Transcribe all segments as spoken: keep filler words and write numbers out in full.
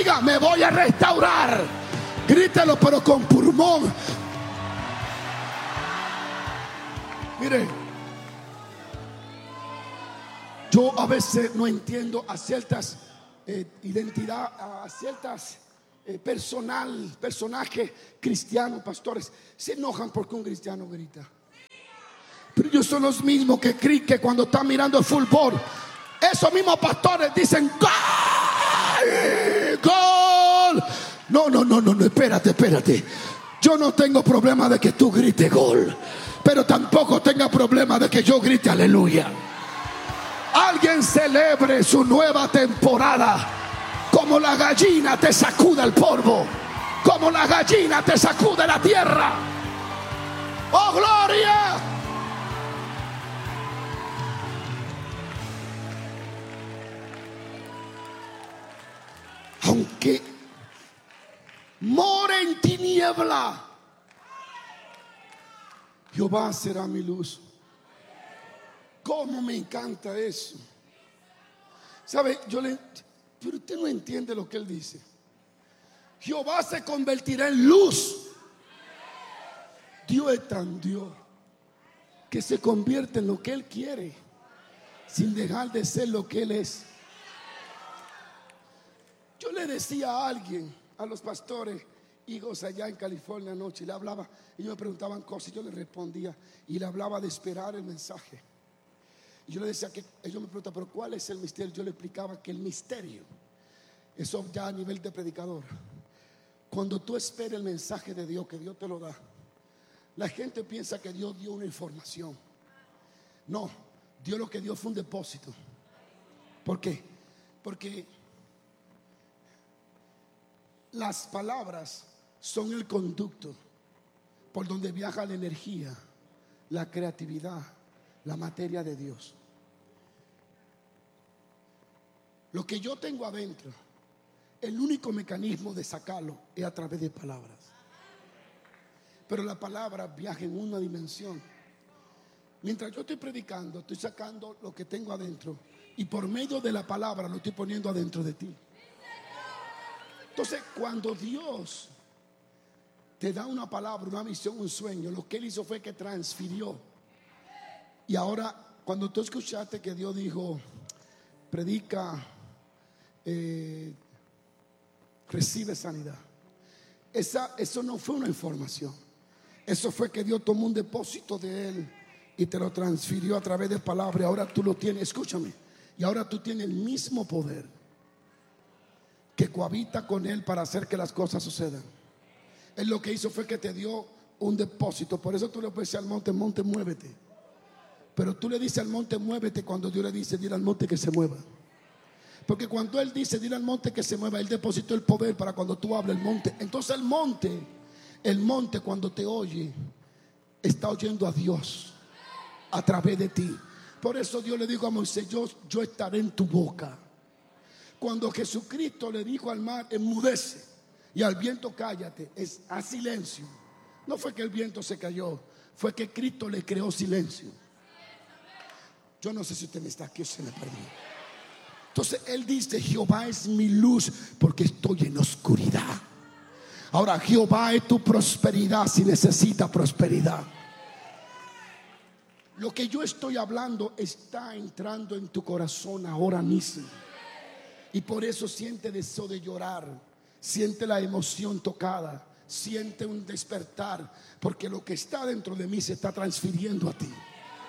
diga: me voy a restaurar. Grítelo, pero con pulmón. Mire, yo a veces no entiendo a ciertas eh, identidades, a ciertas eh, personal, personajes cristianos, pastores, se enojan porque un cristiano grita. Pero ellos son los mismos que creen que cuando están mirando el fútbol, esos mismos pastores dicen: ¡gol! ¡Gol! No, no, no, no, no, espérate, espérate. Yo no tengo problema de que tú grites gol, pero tampoco tenga problema de que yo grite aleluya. Alguien celebre su nueva temporada como la gallina te sacude el polvo, como la gallina te sacude la tierra. ¡Oh, gloria! Aunque more en tiniebla, Jehová será mi luz. Cómo me encanta eso. ¿Sabe? Yo le, pero usted no entiende lo que él dice. Jehová se convertirá en luz. Dios es tan Dios que se convierte en lo que él quiere, sin dejar de ser lo que él es. Yo le decía a alguien, a los pastores hijos allá en California anoche, y le hablaba, ellos me preguntaban cosas y yo les respondía y le hablaba de esperar el mensaje. Y yo le decía que ellos me preguntaban: pero ¿cuál es el misterio? Yo le explicaba que el misterio, eso ya a nivel de predicador, cuando tú esperas el mensaje de Dios, que Dios te lo da, la gente piensa que Dios dio una información. No, Dios lo que dio fue un depósito. ¿Por qué? Porque las palabras son el conducto por donde viaja la energía, la creatividad, la materia de Dios. Lo que yo tengo adentro, el único mecanismo de sacarlo es a través de palabras. Pero la palabra viaja en una dimensión. Mientras yo estoy predicando, estoy sacando lo que tengo adentro, y por medio de la palabra lo estoy poniendo adentro de ti. Entonces, cuando Dios te da una palabra, una visión, un sueño, lo que Él hizo fue que transfirió. Y ahora, cuando tú escuchaste que Dios dijo: predica, eh, recibe sanidad, Esa, eso no fue una información. Eso fue que Dios tomó un depósito de Él y te lo transfirió a través de palabras. Y ahora tú lo tienes, escúchame, y ahora tú tienes el mismo poder que cohabita con Él para hacer que las cosas sucedan. Él lo que hizo fue que te dio un depósito. Por eso tú le puedes decir al monte: monte, muévete. Pero tú le dices al monte: muévete, cuando Dios le dice: dile al monte que se mueva. Porque cuando Él dice: dile al monte que se mueva, Él depositó el poder para cuando tú hables el monte. Entonces el monte, el monte cuando te oye, está oyendo a Dios a través de ti. Por eso Dios le dijo a Moisés: yo, yo estaré en tu boca. Cuando Jesucristo le dijo al mar: enmudece, y al viento: cállate, es a silencio. No fue que el viento se cayó, fue que Cristo le creó silencio. Yo no sé si usted me está aquí o se me perdió. Entonces Él dice: Jehová es mi luz porque estoy en oscuridad. Ahora, Jehová es tu prosperidad si necesita prosperidad. Lo que yo estoy hablando está entrando en tu corazón ahora mismo. Y por eso siente deseo de llorar, siente la emoción tocada, siente un despertar, porque lo que está dentro de mí se está transfiriendo a ti.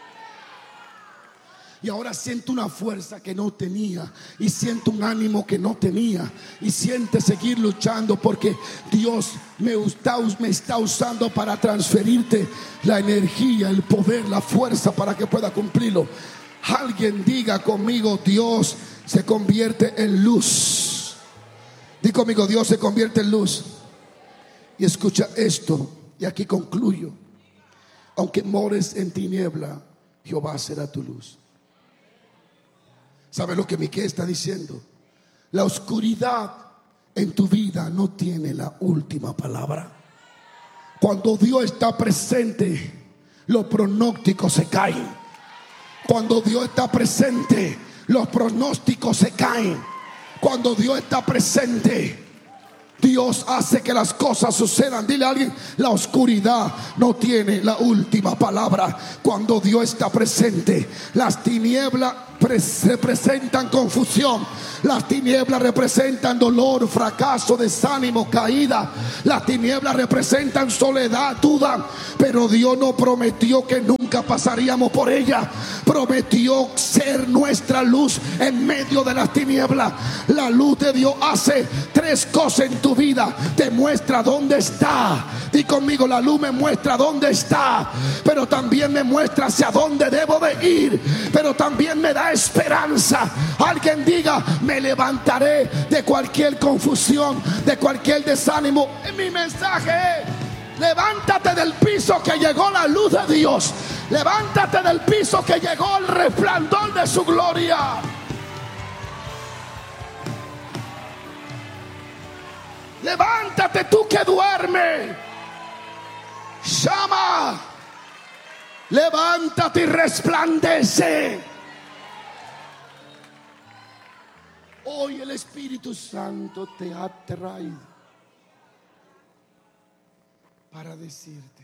Y ahora siento una fuerza que no tenía, y siento un ánimo que no tenía, y siente seguir luchando, porque Dios me está, me está usando para transferirte la energía, el poder, la fuerza para que pueda cumplirlo. Alguien diga conmigo: Dios se convierte en luz. Di conmigo: Dios se convierte en luz. Y escucha esto, y aquí concluyo: aunque mores en tiniebla, Jehová será tu luz. ¿Sabe lo que Miqueas está diciendo? La oscuridad en tu vida no tiene la última palabra. Cuando Dios está presente, los pronósticos se caen. Cuando Dios está presente, los pronósticos se caen. Cuando Dios está presente, Dios hace que las cosas sucedan. Dile a alguien: la oscuridad no tiene la última palabra. Cuando Dios está presente, las tinieblas representan confusión. Las tinieblas representan dolor, fracaso, desánimo, caída. Las tinieblas representan soledad, duda. Pero Dios no prometió que nunca pasaríamos por ella. Prometió ser nuestra luz en medio de las tinieblas. La luz de Dios hace tres cosas en tu vida. Te muestra dónde está. Di conmigo: la luz me muestra dónde está, pero también me muestra hacia dónde debo de ir. Pero también me da esperanza. Alguien diga: me levantaré de cualquier confusión, de cualquier desánimo. En mi mensaje es: levántate del piso, que llegó la luz de Dios. Levántate del piso, que llegó el resplandor de su gloria. Levántate tú que duermes. Llama. Levántate y resplandece. Hoy el Espíritu Santo te ha traído para decirte: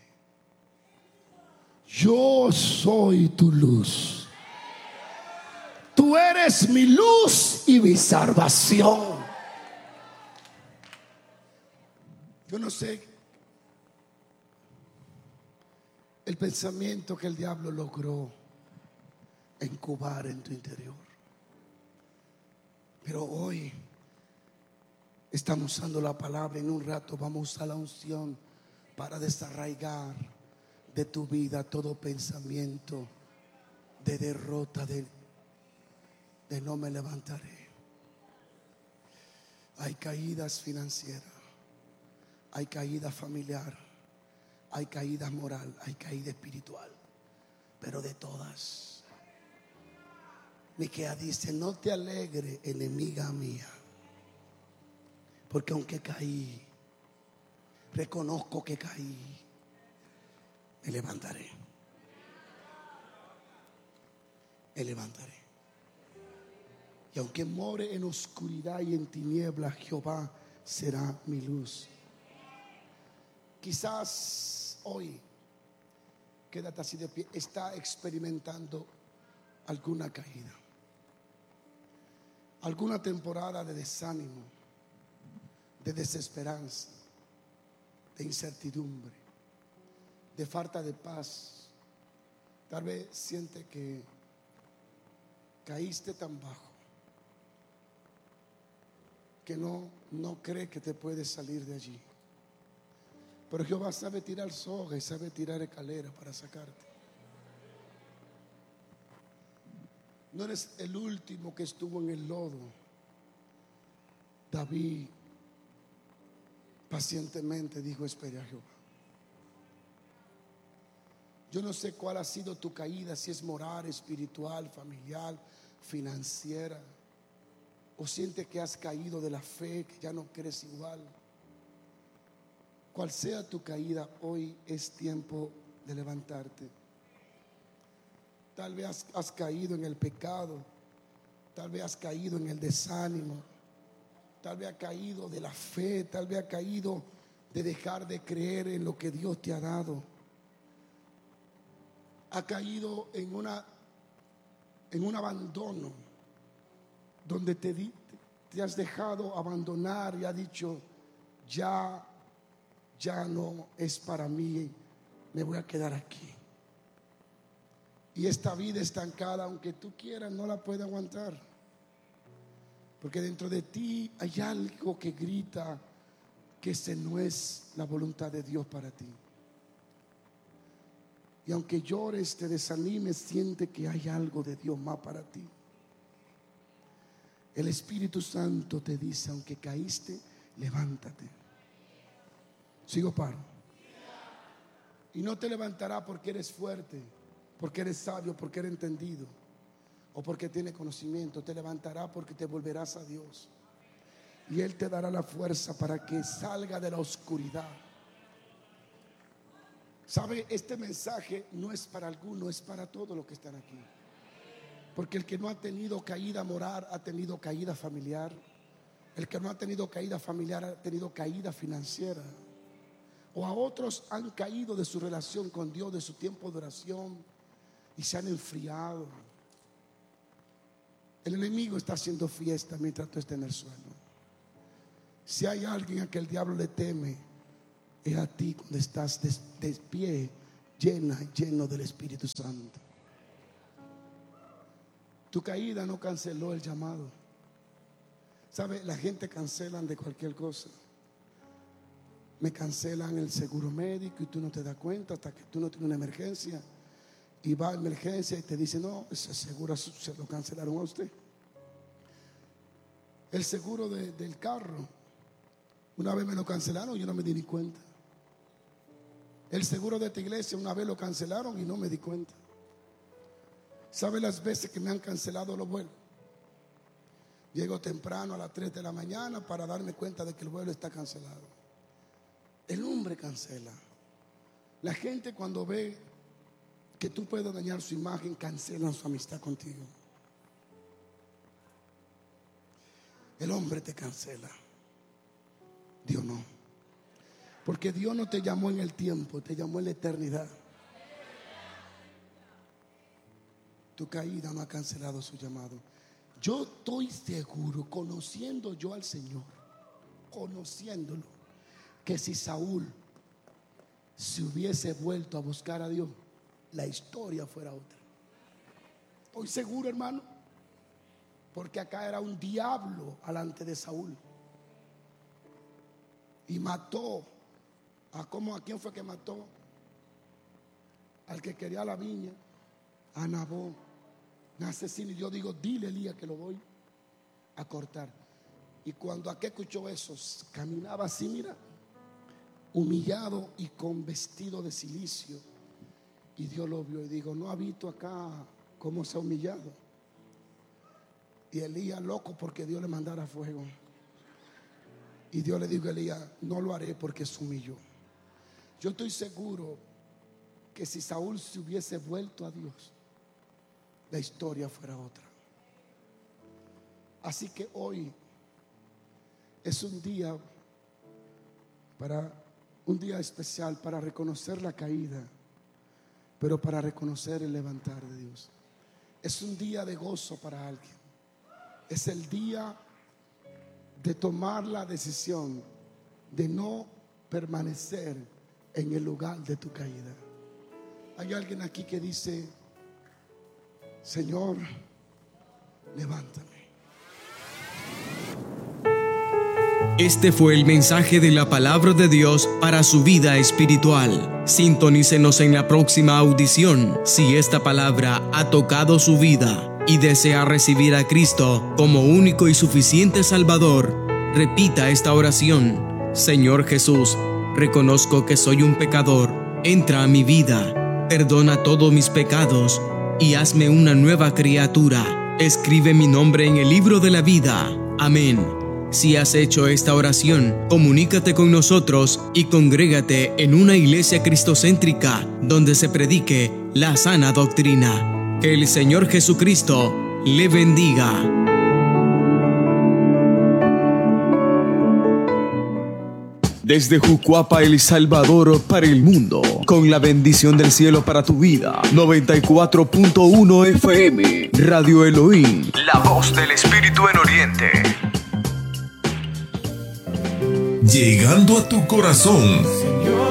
yo soy tu luz. Tú eres mi luz y mi salvación. Yo no sé el pensamiento que el diablo logró incubar en tu interior, pero hoy estamos usando la palabra. En un rato vamos a usar la unción para desarraigar de tu vida todo pensamiento de derrota, de, de no me levantaré. Hay caídas financieras, hay caída familiar, hay caída moral, hay caída espiritual, pero de todas, Miqueas dice: no te alegre, enemiga mía, porque aunque caí, reconozco que caí, me levantaré, me levantaré. Y aunque more en oscuridad y en tinieblas, Jehová será mi luz. Quizás hoy, quédate así de pie, está experimentando alguna caída, alguna temporada de desánimo, de desesperanza, de incertidumbre, de falta de paz. Tal vez siente que caíste tan bajo que no, no cree que te puedes salir de allí. Pero Jehová sabe tirar soga y sabe tirar escalera para sacarte. No eres el último que estuvo en el lodo. David pacientemente dijo: espere a Jehová. Yo no sé cuál ha sido tu caída, si es moral, espiritual, familiar, financiera, o sientes que has caído de la fe, que ya no crees igual. Cual sea tu caída, hoy es tiempo de levantarte. Tal vez has, has caído en el pecado, tal vez has caído en el desánimo, tal vez has caído de la fe, tal vez has caído de dejar de creer en lo que Dios te ha dado. Ha caído en una en un abandono donde te, te, te has dejado abandonar y has dicho: ya ya no es para mí, me voy a quedar aquí. Y esta vida estancada, aunque tú quieras, no la puedes aguantar, porque dentro de ti hay algo que grita que esa no es la voluntad de Dios para ti. Y aunque llores, te desanimes, siente que hay algo de Dios más para ti. El Espíritu Santo te dice: aunque caíste, levántate. Sigo paro. Y no te levantará porque eres fuerte, porque eres sabio, porque eres entendido o porque tienes conocimiento. Te levantará porque te volverás a Dios, y Él te dará la fuerza para que salga de la oscuridad. ¿Sabe? Este mensaje no es para alguno, es para todos los que están aquí. Porque el que no ha tenido caída moral, ha tenido caída familiar, El que no ha tenido caída familiar ha tenido caída financiera. O a otros han caído de su relación con Dios, de su tiempo de oración, y se han enfriado. El enemigo está haciendo fiesta mientras tú estés en el suelo. Si hay alguien a que el diablo le teme, es a ti cuando estás de, de pie, llena, lleno del Espíritu Santo. Tu caída no canceló el llamado. ¿Sabe? La gente cancelan de cualquier cosa. Me cancelan el seguro médico y tú no te das cuenta hasta que tú no tienes una emergencia. Y va a emergencia y te dice: no, ese seguro se lo cancelaron a usted. El seguro de, del carro, una vez me lo cancelaron y yo no me di ni cuenta. El seguro de esta iglesia, una vez lo cancelaron y no me di cuenta. ¿Sabe las veces que me han cancelado los vuelos? Llego temprano a las tres de la mañana para darme cuenta de que el vuelo está cancelado. El hombre cancela. La gente, cuando ve que tú puedes dañar su imagen, cancelan su amistad contigo. El hombre te cancela, Dios no. Porque Dios no te llamó en el tiempo, te llamó en la eternidad. Tu caída no ha cancelado su llamado. Yo estoy seguro, conociendo yo al Señor, conociéndolo, que si Saúl se hubiese vuelto a buscar a Dios, la historia fuera otra. Estoy seguro, hermano, porque acá era un diablo alante de Saúl y mató a, ¿cómo, a quién fue que mató? Al que quería la viña, a Nabot, un asesino. Y yo digo: dile, Elías, que lo voy a cortar. Y cuando aquel escuchó eso, caminaba así, mira, humillado y con vestido de cilicio. Y Dios lo vio y dijo: no ha visto acá cómo se ha humillado. Y Elías, loco porque Dios le mandara fuego. Y Dios le dijo a Elías: no lo haré porque se humilló. Yo estoy seguro que si Saúl se hubiese vuelto a Dios, la historia fuera otra. Así que hoy es un día para un día especial para reconocer la caída, pero para reconocer el levantar de Dios. Es un día de gozo para alguien. Es el día de tomar la decisión de no permanecer en el lugar de tu caída. Hay alguien aquí que dice: Señor, levántame. Este fue el mensaje de la palabra de Dios para su vida espiritual. Sintonícenos en la próxima audición si esta palabra ha tocado su vida y desea recibir a Cristo como único y suficiente Salvador. Repita esta oración: Señor Jesús, reconozco que soy un pecador. Entra a mi vida, perdona todos mis pecados y hazme una nueva criatura. Escribe mi nombre en el libro de la vida. Amén. Si has hecho esta oración, comunícate con nosotros y congrégate en una iglesia cristocéntrica donde se predique la sana doctrina. Que el Señor Jesucristo le bendiga. Desde Jucuapa, El Salvador, para el mundo, con la bendición del cielo para tu vida. noventa y cuatro punto uno F M, Radio Elohim, la voz del Espíritu en Oriente. Llegando a tu corazón.